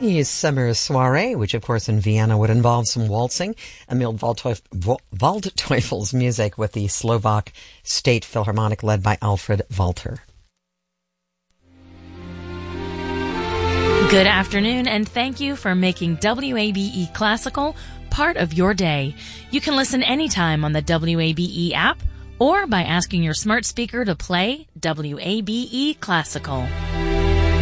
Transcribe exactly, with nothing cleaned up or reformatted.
Viennese summer soiree, which of course in Vienna would involve some waltzing. Emil Waldteuf- Waldteufel's music with the Slovak State Philharmonic led by Alfred Walter. Good afternoon, and thank you for making W A B E Classical part of your day. You can listen anytime on the W A B E app or by asking your smart speaker to play W A B E Classical.